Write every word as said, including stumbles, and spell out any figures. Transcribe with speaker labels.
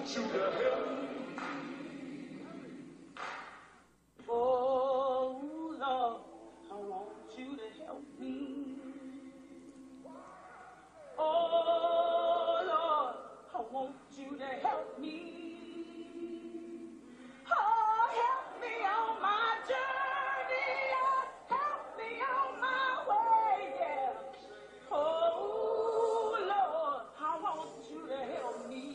Speaker 1: you to help.
Speaker 2: Oh, Lord, I want you to help me. Oh, Lord, I want you to help me.